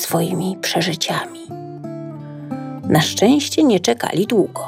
swoimi przeżyciami. Na szczęście nie czekali długo.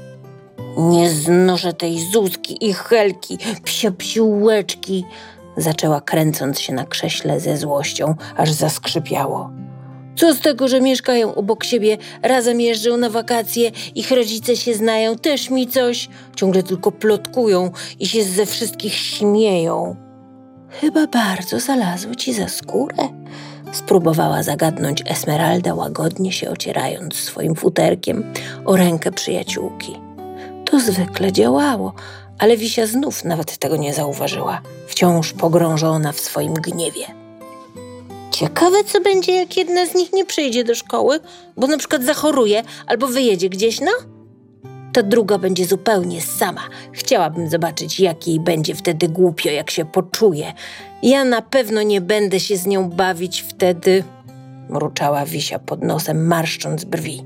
Nie znoszę tej Zuzki i Helki, psiułeczki, zaczęła kręcąc się na krześle ze złością, aż zaskrzypiało. Co z tego, że mieszkają obok siebie, razem jeżdżą na wakacje, ich rodzice się znają, też mi coś. Ciągle tylko plotkują i się ze wszystkich śmieją. Chyba bardzo zalazły ci za skórę, spróbowała zagadnąć Esmeralda, łagodnie się ocierając swoim futerkiem o rękę przyjaciółki. To zwykle działało, ale Wisia znów nawet tego nie zauważyła, wciąż pogrążona w swoim gniewie. Ciekawe, co będzie, jak jedna z nich nie przyjdzie do szkoły, bo na przykład zachoruje albo wyjedzie gdzieś, no? Ta druga będzie zupełnie sama. Chciałabym zobaczyć, jak jej będzie wtedy głupio, jak się poczuje. Ja na pewno nie będę się z nią bawić wtedy, mruczała Wisia pod nosem, marszcząc brwi.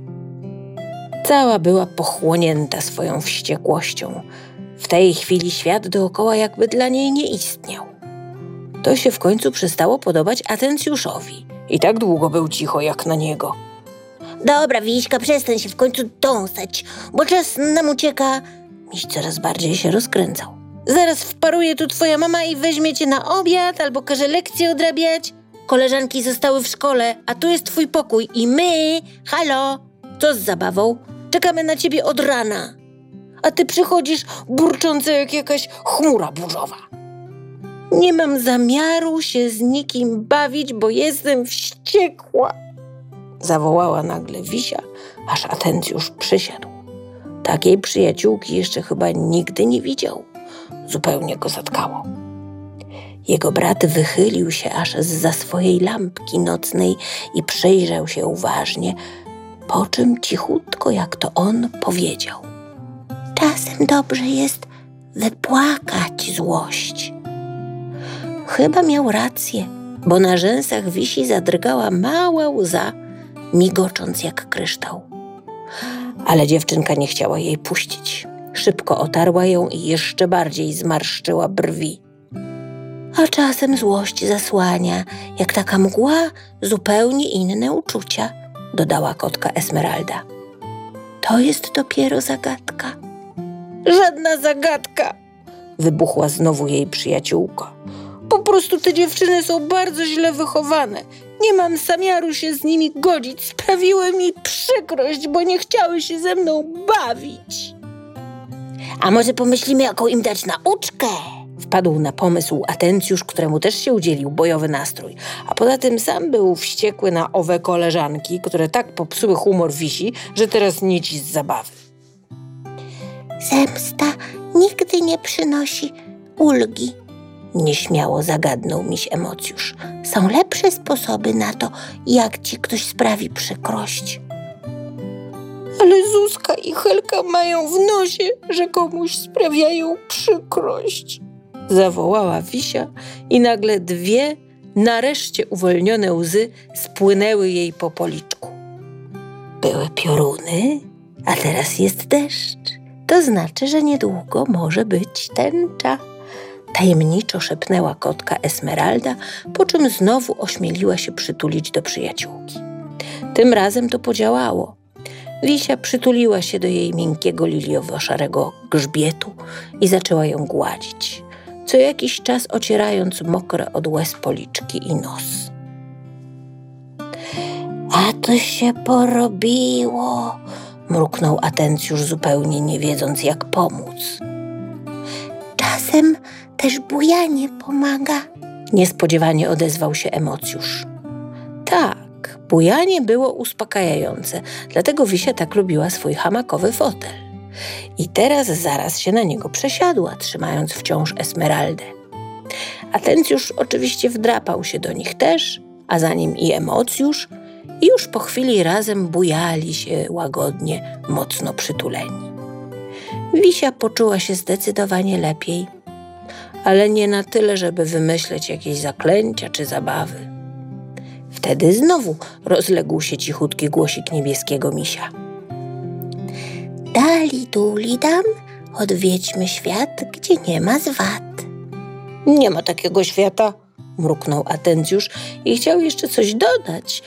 Cała była pochłonięta swoją wściekłością. W tej chwili świat dookoła jakby dla niej nie istniał. To się w końcu przestało podobać Atencjuszowi. I tak długo był cicho jak na niego. Dobra, Wiśka, przestań się w końcu dąsać, bo czas nam ucieka. Miś coraz bardziej się rozkręcał. Zaraz wparuje tu twoja mama i weźmie cię na obiad albo każe lekcje odrabiać. Koleżanki zostały w szkole, a tu jest twój pokój i my, halo, co z zabawą? Czekamy na ciebie od rana. A ty przychodzisz burcząca jak jakaś chmura burzowa. Nie mam zamiaru się z nikim bawić, bo jestem wściekła, zawołała nagle Wisia, aż Atencjusz przysiadł. Takiej przyjaciółki jeszcze chyba nigdy nie widział. Zupełnie go zatkało. Jego brat wychylił się aż zza swojej lampki nocnej i przyjrzał się uważnie, po czym cichutko, jak to on, powiedział: czasem dobrze jest wypłakać złość. Chyba miał rację, bo na rzęsach Wisi zadrgała mała łza, migocząc jak kryształ. Ale dziewczynka nie chciała jej puścić. Szybko otarła ją i jeszcze bardziej zmarszczyła brwi. A czasem złość zasłania, jak taka mgła, zupełnie inne uczucia, dodała kotka Esmeralda. To jest dopiero zagadka. Żadna zagadka, wybuchła znowu jej przyjaciółka. Po prostu te dziewczyny są bardzo źle wychowane. Nie mam zamiaru się z nimi godzić. Sprawiły mi przykrość, bo nie chciały się ze mną bawić. A może pomyślimy, jaką im dać nauczkę? Wpadł na pomysł Atencjusz, któremu też się udzielił bojowy nastrój. A poza tym sam był wściekły na owe koleżanki, które tak popsuły humor Wisi, że teraz nici z zabawy. Zemsta nigdy nie przynosi ulgi, nieśmiało zagadnął miś Emocjusz. Są lepsze sposoby na to, jak ci ktoś sprawi przykrość. Ale Zuzka i Helka mają w nosie, że komuś sprawiają przykrość, zawołała Wisia i nagle dwie, nareszcie uwolnione łzy spłynęły jej po policzku. Były pioruny, a teraz jest deszcz. To znaczy, że niedługo może być tęcza. Tajemniczo szepnęła kotka Esmeralda, po czym znowu ośmieliła się przytulić do przyjaciółki. Tym razem to podziałało. Wisia przytuliła się do jej miękkiego liliowo-szarego grzbietu i zaczęła ją gładzić, co jakiś czas ocierając mokre od łez policzki i nos. A to się porobiło, mruknął Atencjusz, zupełnie nie wiedząc, jak pomóc. Czasem też bujanie pomaga, niespodziewanie odezwał się Emocjusz. Tak, bujanie było uspokajające, dlatego Wisia tak lubiła swój hamakowy fotel. I teraz zaraz się na niego przesiadła, trzymając wciąż Esmeraldę. Atencjusz oczywiście wdrapał się do nich też, a za nim i Emocjusz, i już po chwili razem bujali się łagodnie, mocno przytuleni. Wisia poczuła się zdecydowanie lepiej, ale nie na tyle, żeby wymyśleć jakieś zaklęcia czy zabawy. Wtedy znowu rozległ się cichutki głosik niebieskiego misia. Dali duli dam, odwiedźmy świat, gdzie nie ma zwad. Nie ma takiego świata, mruknął Atencjusz i chciał jeszcze coś dodać,